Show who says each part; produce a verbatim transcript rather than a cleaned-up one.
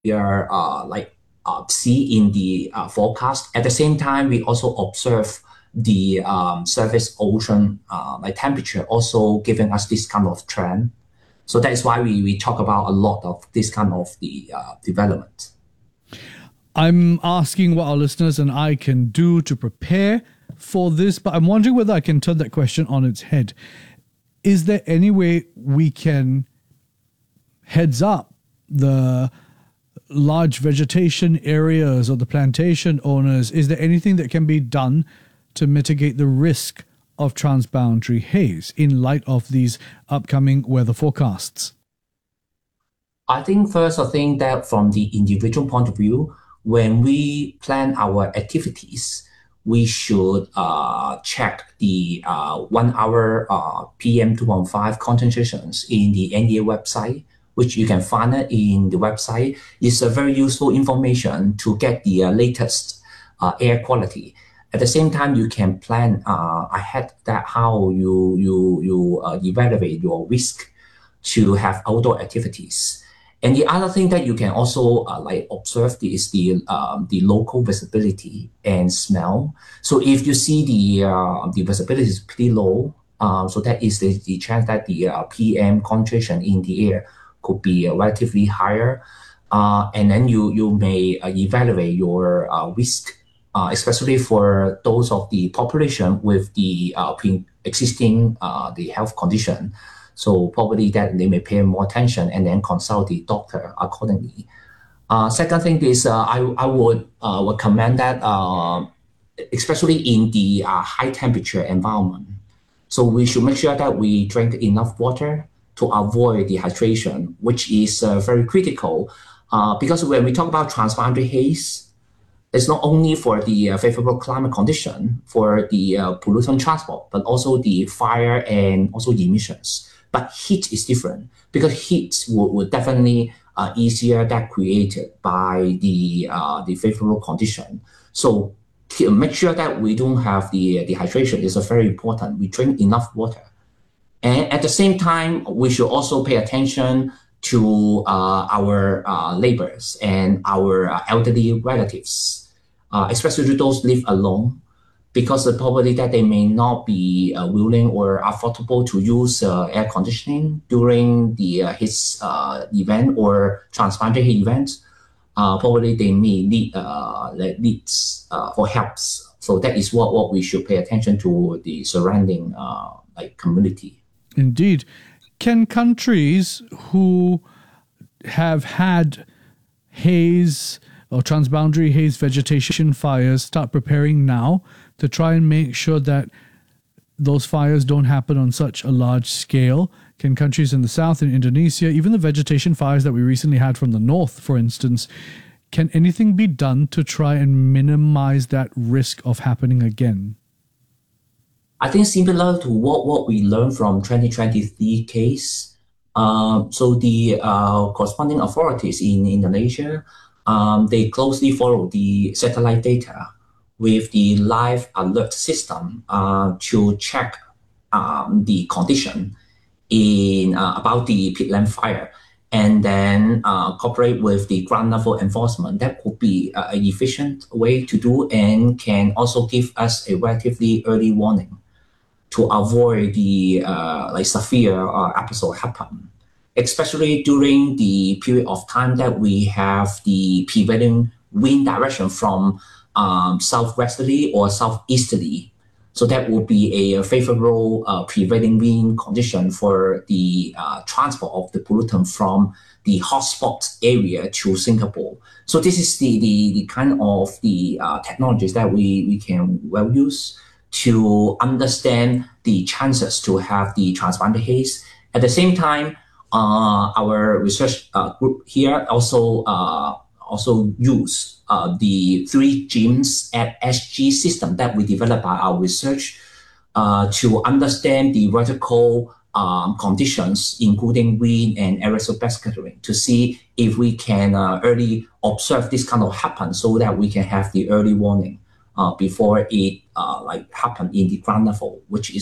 Speaker 1: we are uh, like uh, see in the uh, forecast. At the same time, we also observe the um, surface ocean uh, like temperature also giving us this kind of trend. So that is why we, we talk about a lot of this kind of the uh, development.
Speaker 2: I'm asking what our listeners and I can do to prepare for this, but I'm wondering whether I can turn that question on its head. Is there any way we can heads up the large vegetation areas or the plantation owners? Is there anything that can be done to mitigate the risk of transboundary haze in light of these upcoming weather forecasts?
Speaker 1: I think first, I think that from the individual point of view, when we plan our activities, we should uh, check the uh, one hour uh, P M two point five concentrations in the N E A website, which you can find it in the website. It's a very useful information to get the uh, latest uh, air quality. At the same time, you can plan uh, ahead that how you you you uh, evaluate your risk to have outdoor activities. And the other thing that you can also uh, like observe is the um, the local visibility and smell. So if you see the uh, the visibility is pretty low, uh, so that is the, the chance that the uh, P M concentration in the air could be uh, relatively higher. Uh, and then you you may uh, evaluate your uh, risk, uh, especially for those of the population with the uh, pre-existing uh, the health condition. So probably that they may pay more attention and then consult the doctor accordingly. Uh, second thing is uh, I, I would uh, recommend that uh, especially in the uh, high temperature environment. So we should make sure that we drink enough water to avoid dehydration, which is uh, very critical uh, because when we talk about transboundary haze, it's not only for the uh, favorable climate condition for the uh, pollutant transport, but also the fire and also emissions. But heat is different because heat would, would definitely uh, easier that created by the uh, the favorable condition. So to make sure that we don't have the dehydration is a very important. We drink enough water. And at the same time, we should also pay attention to uh, our uh, neighbors and our uh, elderly relatives, uh, especially those live alone, because the probability that they may not be uh, willing or affordable to use uh, air conditioning during the uh, his uh, event or transboundary event, uh, probably they may need uh, needs uh, for helps. So that is what, what we should pay attention to the surrounding uh, like community.
Speaker 2: Indeed. Can countries who have had haze or transboundary haze vegetation fires start preparing now to try and make sure that those fires don't happen on such a large scale? Can countries in the south, in Indonesia, even the vegetation fires that we recently had from the north, for instance, can anything be done to try and minimize that risk of happening again?
Speaker 1: I think similar to what, what we learned from twenty twenty-three case. Um, so the uh, corresponding authorities in Indonesia, um, they closely follow the satellite data with the live alert system uh, to check um, the condition in uh, about the peatland fire, and then uh, cooperate with the ground level enforcement. That could be uh, an efficient way to do and can also give us a relatively early warning to avoid the uh, like severe uh, episode happen, especially during the period of time that we have the prevailing wind direction from um, southwesterly or southeasterly. So that would be a favorable uh, prevailing wind condition for the uh, transport of the pollutant from the hotspot area to Singapore. So this is the, the, the kind of the uh, technologies that we, we can well use to understand the chances to have the transboundary haze. At the same time, uh, our research uh, group here also uh, also use uh, the three GIMS at S G system that we developed by our research uh, to understand the vertical um, conditions, including wind and aerosol gas scattering, to see if we can uh, early observe this kind of happen so that we can have the early warning uh, before it uh, like happen in the ground level, which is